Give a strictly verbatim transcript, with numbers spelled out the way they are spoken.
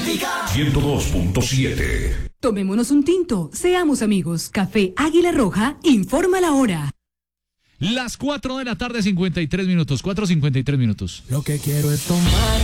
ciento dos punto siete. Tomémonos un tinto, seamos amigos. Café Águila Roja, informa la hora. Las cuatro de la tarde, cincuenta y tres minutos. cuatro cincuenta y tres minutos. Lo que quiero es tomar.